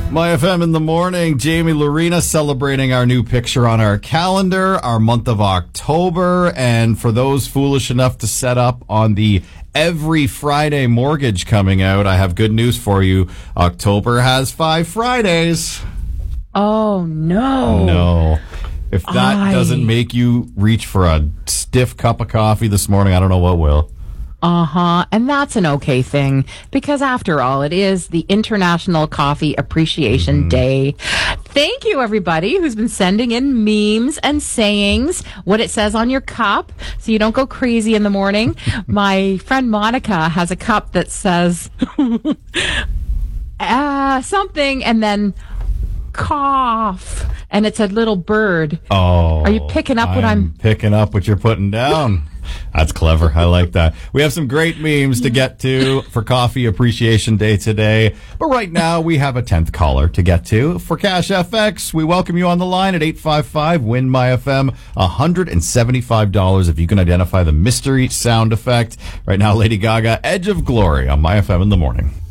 My FM in the morning. Jamie Lorena celebrating our new picture on our calendar, our month of October. And for those foolish enough to set up on the Every Friday mortgage coming out, I have good news for you. October has 5 Fridays. Oh, no. No. If that doesn't make you reach for a stiff cup of coffee this morning, I don't know what will. And that's an okay thing because after all, it is the International Coffee Appreciation Day. Thank you, everybody who's been sending in memes and sayings, what it says on your cup so you don't go crazy in the morning. My friend Monica has a cup that says something and then cough, and it's a little bird. Oh, are you picking up what I'm picking up what you're putting down? That's clever. I like that. We have some great memes to get to for Coffee Appreciation Day today. But right now, we have a 10th caller to get to. For Cash FX, we welcome you on the line at 855-WIN-MY-FM. $175 if you can identify the mystery sound effect. Right now, Lady Gaga, Edge of Glory on My FM in the morning.